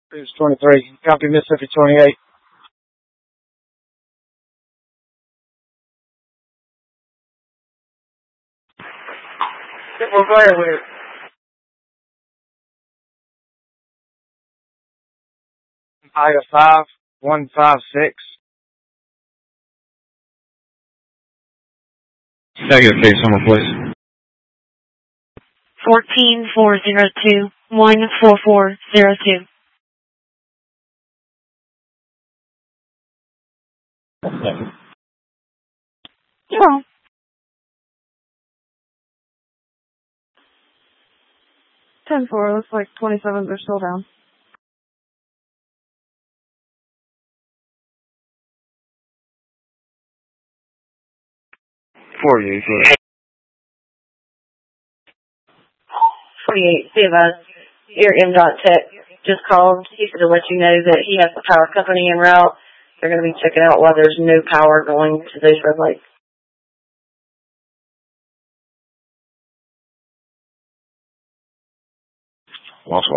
It's 23. Copy Mississippi 28. We'll go ahead with it. Aya 5156. Negative, case number, please. 14402. Yeah. 10-4, looks like 27s are still down. 48. 48, see about your MDOT tech just called. He said to let you know that he has the power company en route. They're going to be checking out why there's no power going to those red lights. Lost